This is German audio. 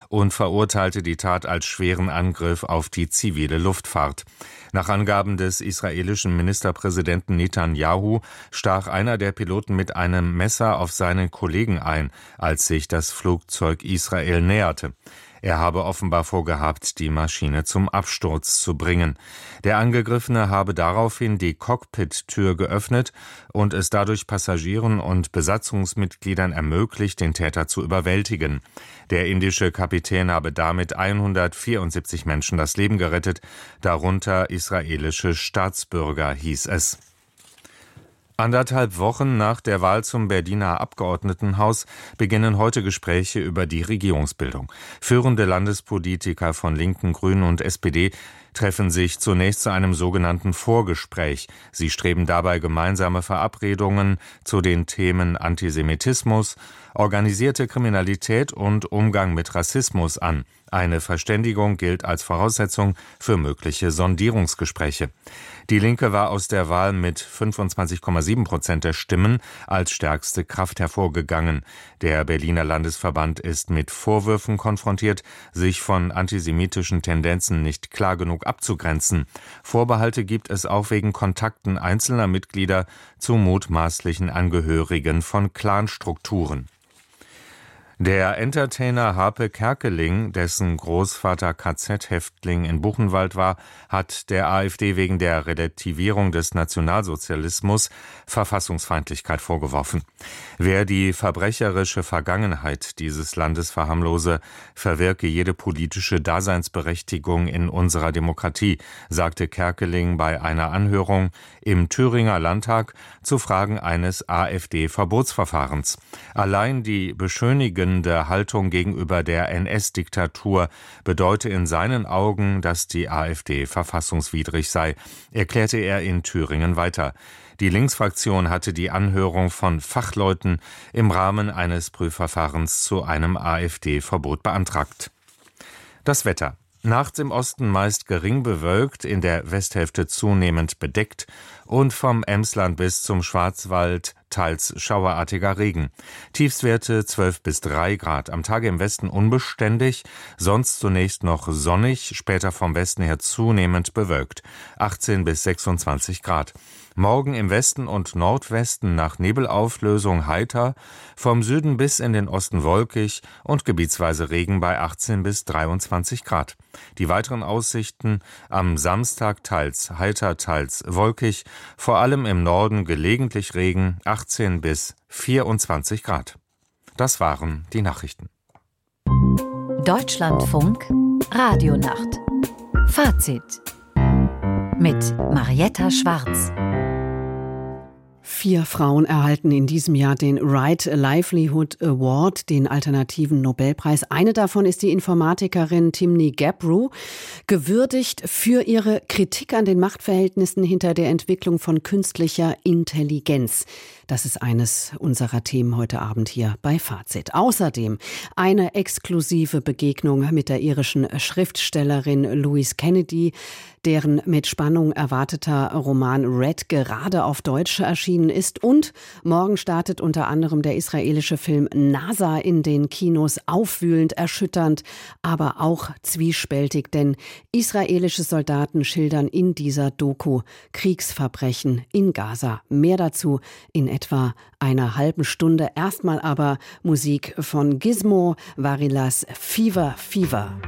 und verurteilte die Tat als schweren Angriff auf die zivile Luftfahrt. Nach Angaben des israelischen Ministerpräsidenten Netanyahu stach einer der Piloten mit einem Messer auf seinen Kollegen ein, als sich das Flugzeug Israel näherte. Er habe offenbar vorgehabt, die Maschine zum Absturz zu bringen. Der Angegriffene habe daraufhin die Cockpit-Tür geöffnet und es dadurch Passagieren und Besatzungsmitgliedern ermöglicht, den Täter zu überwältigen. Der indische Kapitän habe damit 174 Menschen das Leben gerettet, darunter israelische Staatsbürger, hieß es. 1,5 Wochen nach der Wahl zum Berliner Abgeordnetenhaus beginnen heute Gespräche über die Regierungsbildung. Führende Landespolitiker von Linken, Grünen und SPD treffen sich zunächst zu einem sogenannten Vorgespräch. Sie streben dabei gemeinsame Verabredungen zu den Themen Antisemitismus, organisierte Kriminalität und Umgang mit Rassismus an. Eine Verständigung gilt als Voraussetzung für mögliche Sondierungsgespräche. Die Linke war aus der Wahl mit 25,7% der Stimmen als stärkste Kraft hervorgegangen. Der Berliner Landesverband ist mit Vorwürfen konfrontiert, sich von antisemitischen Tendenzen nicht klar genug abzugrenzen. Vorbehalte gibt es auch wegen Kontakten einzelner Mitglieder zu mutmaßlichen Angehörigen von Clanstrukturen. Der Entertainer Harpe Kerkeling, dessen Großvater KZ-Häftling in Buchenwald war, hat der AfD wegen der Relativierung des Nationalsozialismus Verfassungsfeindlichkeit vorgeworfen. Wer die verbrecherische Vergangenheit dieses Landes verharmlose, verwirke jede politische Daseinsberechtigung in unserer Demokratie, sagte Kerkeling bei einer Anhörung im Thüringer Landtag zu Fragen eines AfD-Verbotsverfahrens. Allein die beschönigende Haltung gegenüber der NS-Diktatur bedeute in seinen Augen, dass die AfD verfassungswidrig sei, erklärte er in Thüringen weiter. Die Linksfraktion hatte die Anhörung von Fachleuten im Rahmen eines Prüfverfahrens zu einem AfD-Verbot beantragt. Das Wetter. Nachts im Osten meist gering bewölkt, in der Westhälfte zunehmend bedeckt und vom Emsland bis zum Schwarzwald teils schauerartiger Regen. Tiefstwerte 12 bis 3 Grad. Am Tage im Westen unbeständig, sonst zunächst noch sonnig, später vom Westen her zunehmend bewölkt. 18 bis 26 Grad. Morgen im Westen und Nordwesten nach Nebelauflösung heiter, vom Süden bis in den Osten wolkig und gebietsweise Regen bei 18 bis 23 Grad. Die weiteren Aussichten: am Samstag teils heiter, teils wolkig, vor allem im Norden gelegentlich Regen, 18 bis 24 Grad. Das waren die Nachrichten. Deutschlandfunk Radionacht. Fazit mit Marietta Schwarz. 4 Frauen erhalten in diesem Jahr den Right Livelihood Award, den alternativen Nobelpreis. Eine davon ist die Informatikerin Timney Gebru, gewürdigt für ihre Kritik an den Machtverhältnissen hinter der Entwicklung von künstlicher Intelligenz. Das ist eines unserer Themen heute Abend hier bei Fazit. Außerdem eine exklusive Begegnung mit der irischen Schriftstellerin Louise Kennedy, deren mit Spannung erwarteter Roman Red gerade auf Deutsch erschienen ist. Und morgen startet unter anderem der israelische Film NASA in den Kinos. Aufwühlend, erschütternd, aber auch zwiespältig, denn israelische Soldaten schildern in dieser Doku Kriegsverbrechen in Gaza. Mehr dazu in etwa einer halben Stunde. Erstmal aber Musik von Gizmo, Varillas Fever Fever.